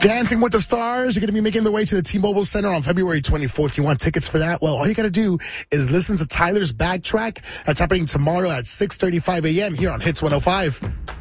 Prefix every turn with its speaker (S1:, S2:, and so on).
S1: Dancing with the Stars, you're going to be making the way to the T-Mobile Center on February 24th. You want tickets for that? Well, all you got to do is listen to Tyler's Backtrack. That's happening tomorrow at 6:35 a.m. here on Hits 105.